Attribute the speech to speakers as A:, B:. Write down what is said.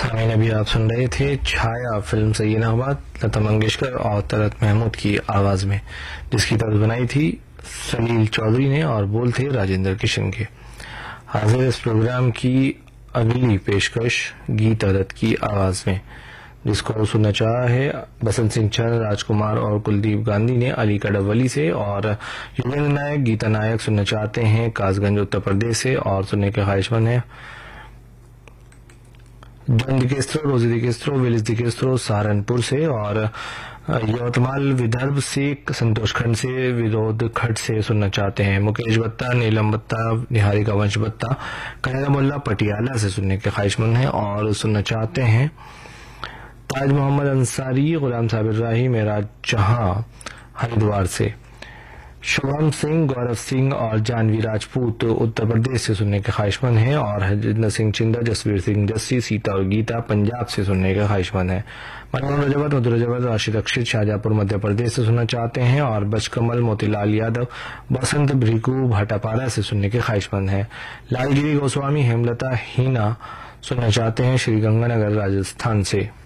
A: हमें अभी आप सुन रहे थे छाया फिल्म से ये नगमात लता मंगेशकर और तलत महमूद की आवाज में, जिसकी तर्ज बनाई थी सलील चौधरी ने और बोल थे राजेंद्र किशन के। हाजिर इस प्रोग्राम की अगली पेशकश गीत अदत की आवाज में, जिसको सुनना चाहा है बसंत सिंह चंद, राजकुमार और कुलदीप गांधी ने अली कडवली से, और युवेंद्र नायक गीता नायक सुनना चाहते हैं कासगंज उत्तर प्रदेश से और सुनने के ख्वाहिशमंद है जन दिकेस्त्रो, रोजी दिकेस्त्रो, विलिस दिकेस्त्रो सहारनपुर से, और यवतमाल विदर्भ से संतोष खंड से, विरोध खट से सुनना चाहते हैं मुकेश बत्ता, नीलम बत्ता, निहारिका वंश बत्ता, कन्हैया मुल्ला पटियाला से सुनने के ख्वाहिशमंद है, और सुनना चाहते हैं ताज मोहम्मद अंसारी, गुलाम साबिर राही, मेरा जहां हरिद्वार से, शुभम सिंह, गौरव सिंह और जानवी राजपूत उत्तर प्रदेश से सुनने के ख्वाहिशमंद हैं, और हरजिंदर सिंह चिंदा, जसवीर सिंह जस्सी, सीता और गीता पंजाब से सुनने के ख्वाहिशमंद हैं। मनोहर रजवत, मधुर रजवत, राशिद अक्षित शाहजहांपुर मध्य प्रदेश से सुनना चाहते हैं, और बचकमल, मोतीलाल यादव, बसंत भ्रिकू भाटापारा से सुनने के ख्वाहिशमंद हैं। लालगिरी गोस्वामी, हेमलता, हीना सुनना चाहते हैं श्रीगंगानगर राजस्थान से।